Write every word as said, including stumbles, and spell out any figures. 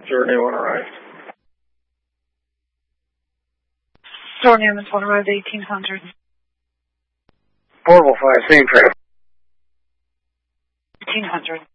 Zero anyone arrived. Zero Newman's one arrived eighteen hundred. Portable five, same traffic. eighteen hundred.